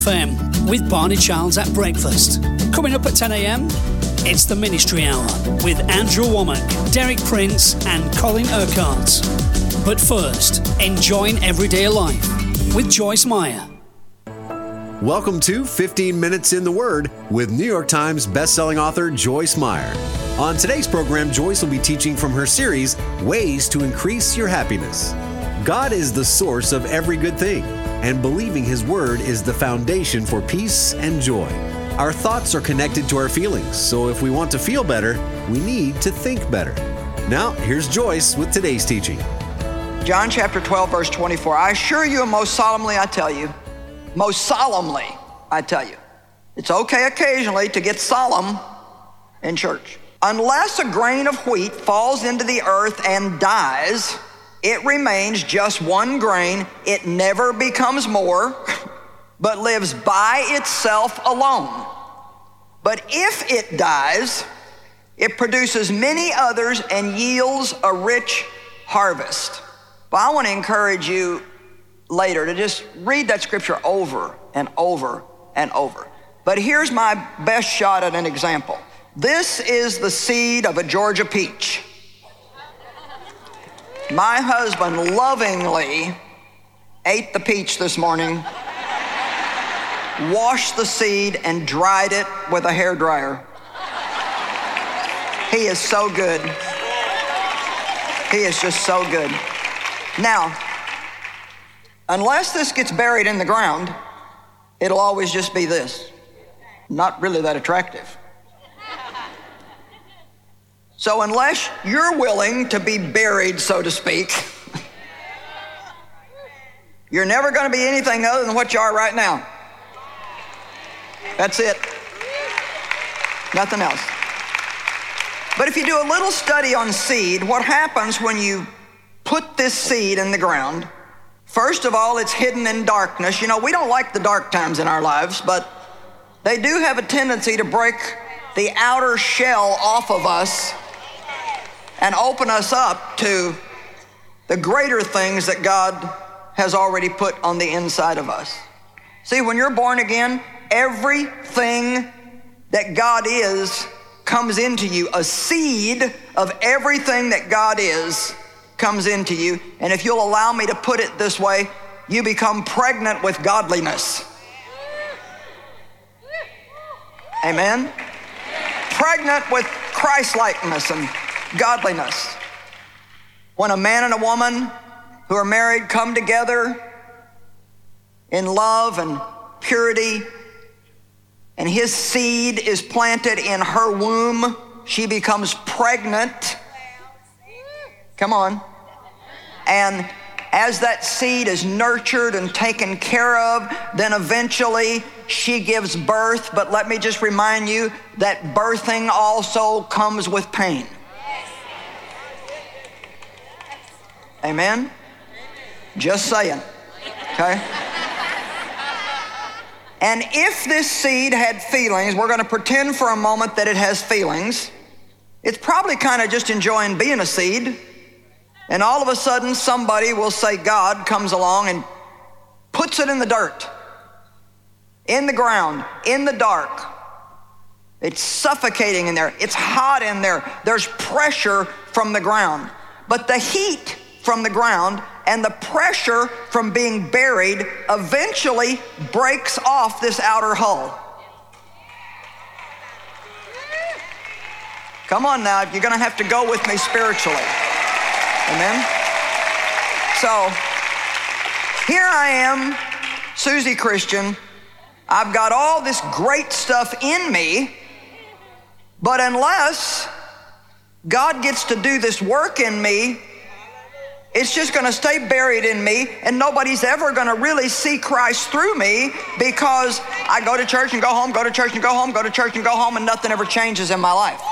FM with Barney Childs at breakfast. Coming up at 10 a.m, it's the Ministry Hour with Andrew Womack, Derek Prince and Colin Urquhart. But first, enjoying everyday life with Joyce Meyer. Welcome to 15 Minutes in the Word with New York Times bestselling author Joyce Meyer. On today's program, Joyce will be teaching from her series, Ways to Increase Your Happiness. God is the source of every good thing, and believing His Word is the foundation for peace and joy. Our thoughts are connected to our feelings, so if we want to feel better, we need to think better. Now, here's Joyce with today's teaching. John chapter 12, verse 24. I assure you, and most solemnly I tell you, it's okay occasionally to get solemn in church. Unless a grain of wheat falls into the earth and dies, it remains just one grain. It never becomes more, but lives by itself alone. But if it dies, it produces many others and yields a rich harvest. Well, I want to encourage you later to just read that scripture over and over and over. But here's my best shot at an example. This is the seed of a Georgia peach. My husband lovingly ate the peach this morning, washed the seed, and dried it with a hairdryer. He is so good. He is just so good. Now, unless this gets buried in the ground, it'll always just be this. Not really that attractive. So unless you're willing to be buried, so to speak, you're never going to be anything other than what you are right now. That's it. Nothing else. But if you do a little study on seed, what happens when you put this seed in the ground? First of all, it's hidden in darkness. You know, we don't like the dark times in our lives, but they do have a tendency to break the outer shell off of us and open us up to the greater things that God has already put on the inside of us. See, when you're born again, everything that God is comes into you. A seed of everything that God is comes into you. And if you'll allow me to put it this way, you become pregnant with godliness. Amen? Pregnant with Christ-likeness and godliness. When a man and a woman who are married come together in love and purity, and his seed is planted in her womb, she becomes pregnant. Come on. And as that seed is nurtured and taken care of, then eventually she gives birth. But let me just remind you that birthing also comes with pain. Amen? Just saying. Okay? And if this seed had feelings, we're going to pretend for a moment that it has feelings. It's probably kind of just enjoying being a seed. And all of a sudden, somebody will say, God comes along and puts it in the dirt, in the ground, in the dark. It's suffocating in there. It's hot in there. There's pressure from the ground. But the heat from the ground and the pressure from being buried eventually breaks off this outer hull. Come on now, you're going to have to go with me spiritually. Amen? So, here I am, Susie Christian. I've got all this great stuff in me, but unless God gets to do this work in me, it's just going to stay buried in me, and nobody's ever going to really see Christ through me, because I go to church and go home, go to church and go home, go to church and go home, and nothing ever changes in my life.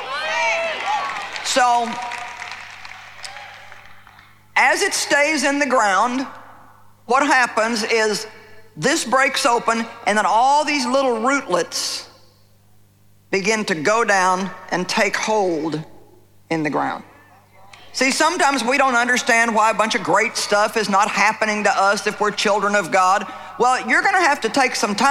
So, as it stays in the ground, what happens is this breaks open, and then all these little rootlets begin to go down and take hold in the ground. See, sometimes we don't understand why a bunch of great stuff is not happening to us if we're children of God. Well, you're going to have to take some time